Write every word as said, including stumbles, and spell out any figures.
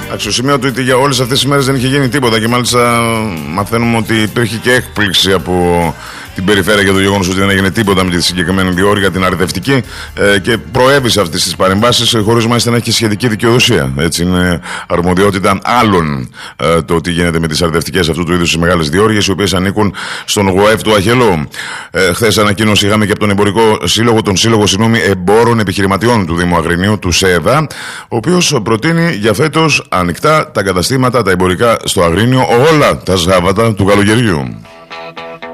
Αξιοσημείωτο ότι για όλες αυτές τις μέρες δεν είχε γίνει τίποτα και μάλιστα μαθαίνουμε ότι υπήρχε και έκπληξη από την περιφέρεια για το γεγονός ότι δεν έγινε τίποτα με τη συγκεκριμένη διόρυγα, την αρδευτική, ε, και προέβησε αυτές τις παρεμβάσεις χωρίς μάλιστα να έχει σχετική δικαιοδοσία. Έτσι, είναι αρμοδιότητα άλλων ε, το τι γίνεται με τις αρδευτικές αυτού του είδους τις μεγάλες διόρυγες, οι οποίες ανήκουν στον ΓΟΕΦ του Αχελού. Ε, Χθες ανακοίνωση είχαμε και από τον Εμπορικό Σύλλογο, τον Σύλλογο συγγνώμη, Εμπόρων Επιχειρηματιών του Δήμου Αγρινίου, του ΣΕΔΑ, ο οποίος προτείνει για φέτος ανοιχτά τα καταστήματα, τα εμπορικά στο Αγρίνιο όλα τα Σάββατα του καλοκαιριού.